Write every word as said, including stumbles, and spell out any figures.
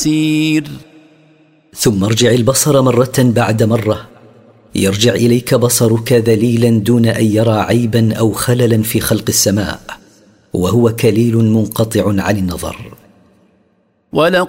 سير. ثم ارجع البصر مرة بعد مرة، يرجع إليك بصرك ذليلا دون أن يرى عيبا أو خللا في خلق السماء، وهو كليل منقطع عن النظر. ولقد